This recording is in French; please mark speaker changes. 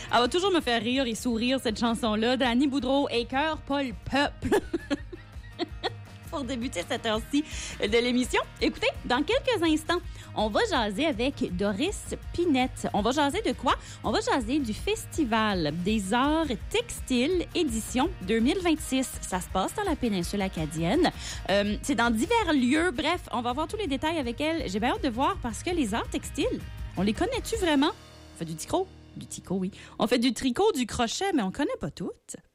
Speaker 1: Elle va toujours me faire rire et sourire, cette chanson-là. Dany Boudreau, Écœur, Paul Peuple. Pour débuter cette heure-ci de l'émission. Écoutez, dans quelques instants, on va jaser avec Doris Pinette. On va jaser de quoi? On va jaser du Festival des arts textiles édition 2026. Ça se passe dans la péninsule acadienne. C'est dans divers lieux. Bref, on va voir tous les détails avec elle. J'ai bien hâte de voir parce que les arts textiles, on les connaît-tu vraiment? On fait du tricot? Du tricot, oui. On fait du tricot, du crochet, mais on connaît pas toutes.